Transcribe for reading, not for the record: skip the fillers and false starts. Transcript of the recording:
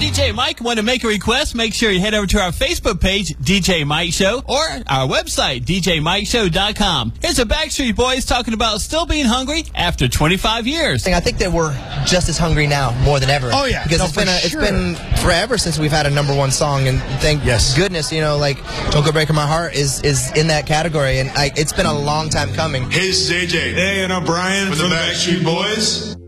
DJ Mike, want to make a request? Make sure you head over to our Facebook page, DJ Mike Show, or our website, DJMikeShow.com. Here's the Backstreet Boys talking about still being hungry after 25 years. I think that we're just as hungry now, more than ever. Oh, yeah. Because it's been forever since we've had a #1 song, and thank goodness, you know, like Don't Go Breaking My Heart is in that category, and it's been a long time coming. Hey, this is AJ. Hey, and I'm Brian from the Backstreet Boys.